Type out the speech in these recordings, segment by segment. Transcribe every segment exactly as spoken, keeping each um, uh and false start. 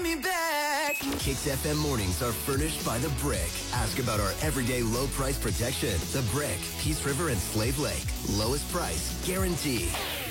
me back. Kicks F M mornings are furnished by The Brick. Ask about our everyday low price protection. The Brick, Peace River and Slave Lake. Lowest price, guarantee.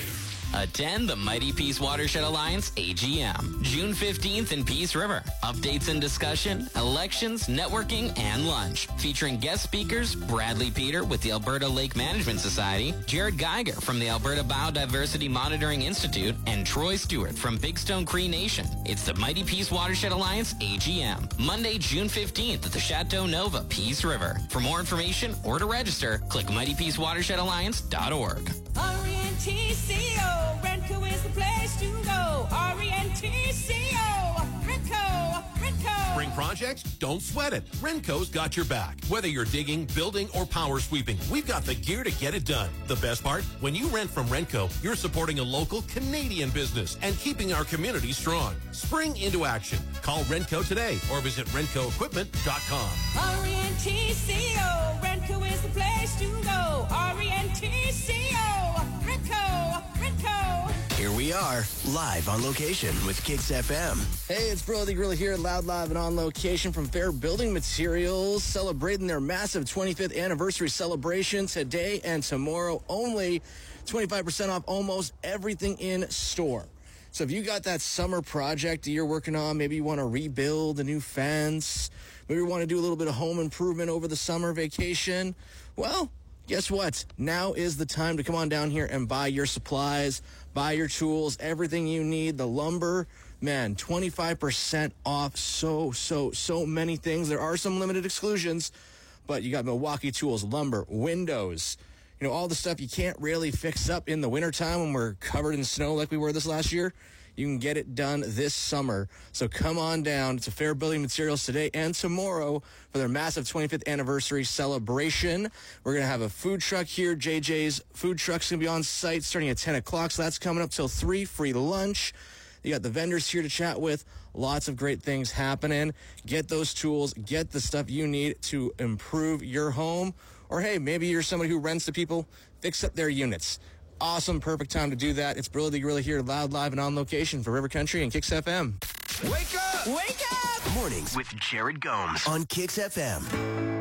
Attend the Mighty Peace Watershed Alliance A G M, June fifteenth in Peace River. Updates and discussion, elections, networking, and lunch. Featuring guest speakers, Bradley Peter with the Alberta Lake Management Society, Jared Geiger from the Alberta Biodiversity Monitoring Institute, and Troy Stewart from Big Stone Cree Nation. It's the Mighty Peace Watershed Alliance A G M, Monday, June fifteenth at the Chateau Nova, Peace River. For more information or to register, click mighty peace watershed alliance dot org. R E N T C O, Renco is the place to go. R E N T C O, Renco, Renco. Spring projects? Don't sweat it. Renco's got your back. Whether you're digging, building, or power sweeping, we've got the gear to get it done. The best part? When you rent from Renco, you're supporting a local Canadian business and keeping our community strong. Spring into action. Call Renco today or visit renco equipment dot com. R E N T C O, Renco is the place to go. R E N T C O, Renco, Renco. Here we are, live on location with Kicks F M. Hey, it's Brody Gorilla here, loud, live, and on location from Fair Building Materials, celebrating their massive twenty-fifth anniversary celebration today and tomorrow. Only twenty-five percent off almost everything in store. So if you got that summer project you're working on, maybe you want to rebuild a new fence, maybe you want to do a little bit of home improvement over the summer vacation, well, guess what? Now is the time to come on down here and buy your supplies, buy your tools, everything you need, the lumber. Man, twenty-five percent off so, so, so many things. There are some limited exclusions, but you got Milwaukee tools, lumber, windows, you know, all the stuff you can't really fix up in the wintertime when we're covered in snow like we were this last year. You can get it done this summer. So come on down to Fair Building Materials today and tomorrow for their massive twenty-fifth anniversary celebration. We're going to have a food truck here. J J's food truck's going to be on site starting at ten o'clock. So that's coming up till three, free lunch. You got the vendors here to chat with. Lots of great things happening. Get those tools. Get the stuff you need to improve your home. Or, hey, maybe you're somebody who rents to people. Fix up their units. Awesome, perfect time to do that. It's Brilla the Gorilla here, loud, live, and on location for River Country and Kicks F M. Wake up! Wake up! Mornings with Jared Gomes on Kicks F M.